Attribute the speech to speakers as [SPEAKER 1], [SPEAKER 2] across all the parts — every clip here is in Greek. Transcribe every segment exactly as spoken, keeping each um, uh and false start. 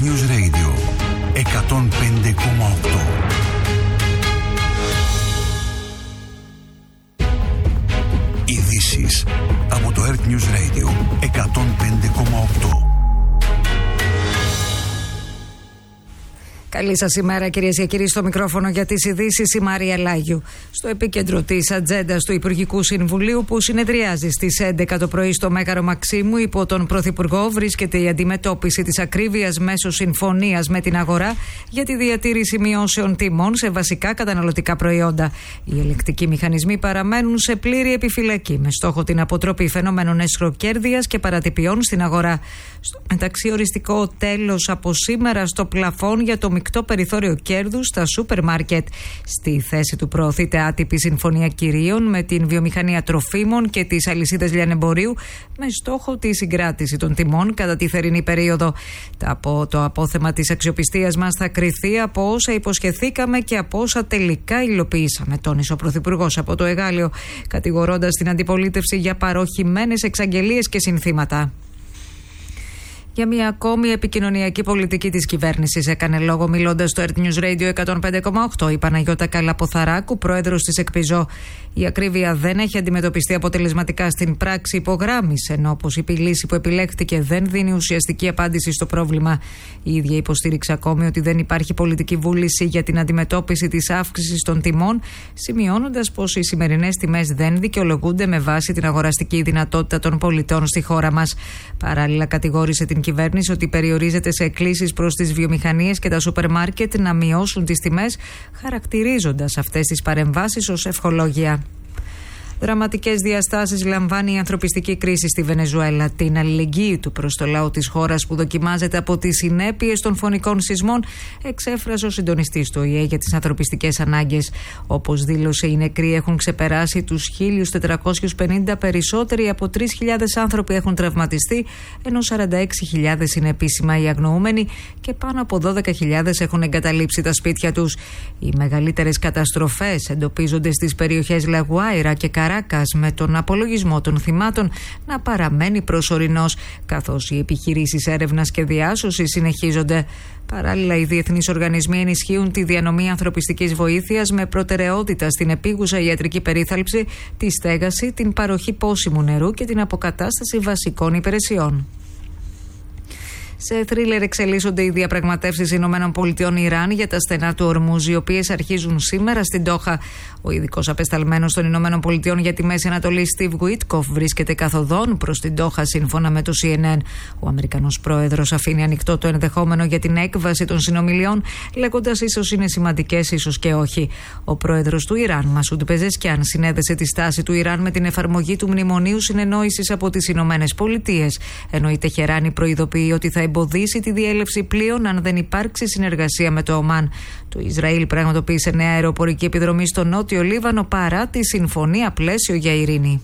[SPEAKER 1] News Radio εκατόν πέντε κόμμα οκτώ. Ειδήσεις από το Earth News Radio εκατόν πέντε κόμμα οκτώ.
[SPEAKER 2] Καλή σας ημέρα, κυρίες και κύριοι. Στο μικρόφωνο για τις ειδήσεις η Μαρία Λάγιου. Στο επίκεντρο της ατζέντας του Υπουργικού Συμβουλίου, που συνεδριάζει στις έντεκα το πρωί στο Μέγαρο Μαξίμου υπό τον Πρωθυπουργό, βρίσκεται η αντιμετώπιση της ακρίβειας μέσω συμφωνίας με την αγορά για τη διατήρηση μειώσεων τιμών σε βασικά καταναλωτικά προϊόντα. Οι ελεγκτικοί μηχανισμοί παραμένουν σε πλήρη επιφυλακή, με στόχο την αποτροπή φαινομένων αισχροκέρδειας και παρατυπιών στην αγορά. Στο μεταξύ, οριστικό τέλος από σήμερα στο πλαφόν για το μεικτό περιθώριο κέρδους στα σούπερ μάρκετ. Στη θέση του προωθείται άτυπη συμφωνία κυρίων με την βιομηχανία τροφίμων και τις αλυσίδες λιανεμπορίου, με στόχο τη συγκράτηση των τιμών κατά τη θερινή περίοδο. Το απόθεμα της αξιοπιστίας μας θα κριθεί από όσα υποσχεθήκαμε και από όσα τελικά υλοποιήσαμε, τόνισε ο Πρωθυπουργός από το Εγάλεο, κατηγορώντας την αντιπολίτευση για παροχημένες εξαγγελίες και συνθήματα. Για μια ακόμη επικοινωνιακή πολιτική της κυβέρνησης έκανε λόγο, μιλώντας στο Earth News Radio εκατόν πέντε κόμμα οκτώ, η Παναγιώτα Καλαποθαράκου, πρόεδρος της ΕΚΠΙΖΟ. Η ακρίβεια δεν έχει αντιμετωπιστεί αποτελεσματικά στην πράξη, υπογράμμισε, ενώ όπως είπε η λύση που επιλέχθηκε δεν δίνει ουσιαστική απάντηση στο πρόβλημα. Η ίδια υποστήριξε ακόμη ότι δεν υπάρχει πολιτική βούληση για την αντιμετώπιση της αύξησης των τιμών, σημειώνοντας πως οι σημερινές τιμές δεν δικαιολογούνται με βάση την αγοραστική δυνατότητα των πολιτών στη χώρα μας. Παράλληλα, κατηγόρησε την κυβέρνηση ότι περιορίζεται σε εκκλήσεις προς τις βιομηχανίες και τα σούπερ μάρκετ να μειώσουν τις τιμές, χαρακτηρίζοντας αυτές τις παρεμβάσεις ως ευχολόγια. Δραματικές διαστάσεις λαμβάνει η ανθρωπιστική κρίση στη Βενεζουέλα. Την αλληλεγγύη του προς το λαό της χώρας που δοκιμάζεται από τις συνέπειες των φωνικών σεισμών εξέφρασε ο συντονιστής του Ο Η Ε για τις ανθρωπιστικές ανάγκες. Όπως δήλωσε, οι νεκροί έχουν ξεπεράσει τους χίλια τετρακόσιους πενήντα, περισσότεροι από τρεις χιλιάδες άνθρωποι έχουν τραυματιστεί, ενώ σαράντα έξι χιλιάδες είναι επίσημα οι αγνοούμενοι και πάνω από δώδεκα χιλιάδες έχουν εγκαταλείψει τα σπίτια τους. Οι μεγαλύτερες καταστροφές εντοπίζονται στις περιοχές Λαγουάιρα και Καράκας, με τον απολογισμό των θυμάτων να παραμένει προσωρινός, καθώς οι επιχειρήσεις έρευνας και διάσωσης συνεχίζονται. Παράλληλα, οι διεθνείς οργανισμοί ενισχύουν τη διανομή ανθρωπιστικής βοήθειας με προτεραιότητα στην επίγουσα ιατρική περίθαλψη, τη στέγαση, την παροχή πόσιμου νερού και την αποκατάσταση βασικών υπηρεσιών. Σε θρίλερ εξελίσσονται οι διαπραγματεύσεις ΗΠΑ-Ιράν για τα στενά του Ορμούζ, οι οποίες αρχίζουν σήμερα στην Ντόχα. Ο ειδικός απεσταλμένος των ΗΠΑ για τη Μέση Ανατολή, Στιβ Γουίτκοφ, βρίσκεται καθοδόν προς την Ντόχα, σύμφωνα με το Σι Εν Εν. Ο Αμερικανός πρόεδρος αφήνει ανοιχτό το ενδεχόμενο για την έκβαση των συνομιλιών, λέγοντας ίσως είναι σημαντικές, ίσως και όχι. Ο πρόεδρος του Ιράν, Μασούντ Πεζεσκιάν, συνέδεσε τη στάση του Ιράν με την εφαρμογή του Μνημονίου Συνεννόησης από τις ΗΠΑ, ενώ η Τεχεράνη προειδοποιεί ότι θα εμποδίσει τη διέλευση πλοίων αν δεν υπάρξει συνεργασία με το Ομάν. Το Ισραήλ πραγματοποίησε νέα αεροπορική επιδρομή στο νότιο Λίβανο παρά τη συμφωνία πλαίσιο για ειρήνη.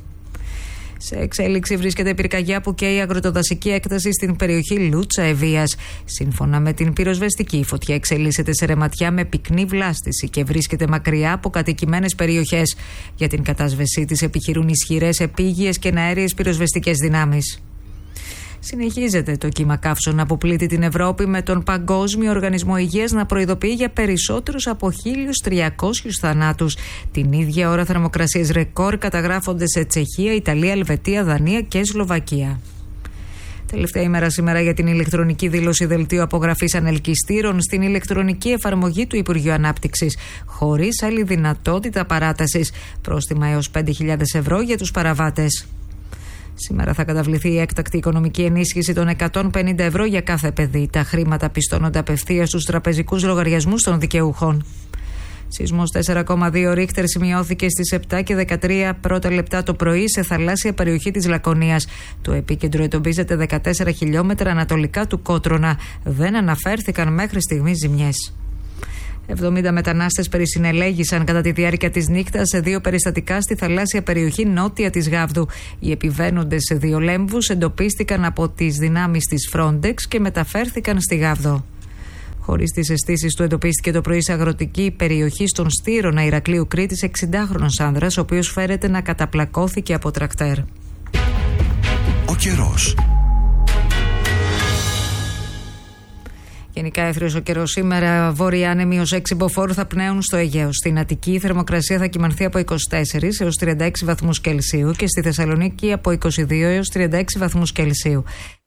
[SPEAKER 2] Σε εξέλιξη βρίσκεται πυρκαγιά που καίει αγροτοδασική έκταση στην περιοχή Λούτσα Ευβίας. Σύμφωνα με την πυροσβεστική, η φωτιά εξελίσσεται σε ρεματιά με πυκνή βλάστηση και βρίσκεται μακριά από κατοικημένες περιοχές. Για την κατάσβεσή της επιχειρούν ισχυρές επίγειες και αέριες πυροσβεστικές δυνάμεις. Συνεχίζεται το κύμα καύσων που πλήττει την Ευρώπη, με τον Παγκόσμιο Οργανισμό Υγείας να προειδοποιεί για περισσότερους από χίλιους τριακόσιους θανάτους. Την ίδια ώρα θερμοκρασίες ρεκόρ καταγράφονται σε Τσεχία, Ιταλία, Ελβετία, Δανία και Σλοβακία. Τελευταία ημέρα σήμερα για την ηλεκτρονική δήλωση δελτίου απογραφής ανελκυστήρων στην ηλεκτρονική εφαρμογή του Υπουργείου Ανάπτυξης, χωρίς άλλη δυνατότητα παράτασης. Πρόστιμα έως πέντε χιλιάδες ευρώ για τους παραβάτες. Σήμερα θα καταβληθεί η έκτακτη οικονομική ενίσχυση των εκατόν πενήντα ευρώ για κάθε παιδί. Τα χρήματα πιστώνονται απευθείας στους τραπεζικούς λογαριασμούς των δικαιούχων. Σεισμός τέσσερα κόμμα δύο Ρίχτερ σημειώθηκε στις επτά και δεκατρία πρώτα λεπτά το πρωί σε θαλάσσια περιοχή της Λακωνίας. Το επίκεντρο εντοπίζεται δεκατέσσερα χιλιόμετρα ανατολικά του Κότρονα. Δεν αναφέρθηκαν μέχρι στιγμής ζημιές. εβδομήντα μετανάστες περισυνελέγησαν κατά τη διάρκεια της νύχτας σε δύο περιστατικά στη θαλάσσια περιοχή νότια της Γάβδου. Οι επιβαίνοντες σε δύο λέμβους εντοπίστηκαν από τις δυνάμεις της Frontex και μεταφέρθηκαν στη Γάβδο. Χωρίς τις αισθήσεις του, εντοπίστηκε το πρωί σε αγροτική περιοχή στον Στήρωνα Ηρακλείου Κρήτης εξηντάχρονος άνδρας, ο οποίος φέρεται να καταπλακώθηκε από τρακτέρ.
[SPEAKER 1] Ο καιρός.
[SPEAKER 2] Γενικά έθριος ο καιρός σήμερα. Βόρεια άνεμοι ως έξι μποφόρ θα πνέουν στο Αιγαίο. Στην Αττική η θερμοκρασία θα κυμανθεί από είκοσι τέσσερις έως τριάντα έξι βαθμούς Κελσίου και στη Θεσσαλονίκη από είκοσι δύο έως τριάντα έξι βαθμούς Κελσίου.